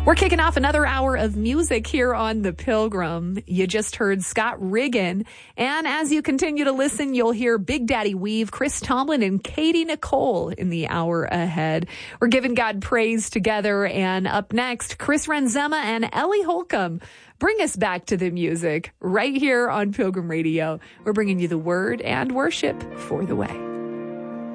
We're kicking off another hour of music here on The Pilgrim. You just heard Scott Riggin. And as you continue to listen, you'll hear Big Daddy Weave, Chris Tomlin, and Katie Nicole in the hour ahead. We're giving God praise together. And up next, Chris Renzema and Ellie Holcomb bring us back to the music right here on Pilgrim Radio. We're bringing you the word and worship for the way.